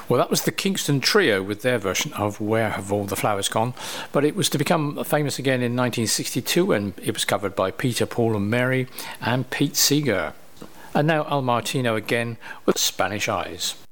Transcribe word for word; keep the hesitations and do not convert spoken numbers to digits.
Well, that was the Kingston Trio with their version of Where Have All the Flowers Gone? But it was to become famous again in nineteen sixty-two, and it was covered by Peter, Paul and Mary and Pete Seeger. And now Al Martino again with Spanish Eyes.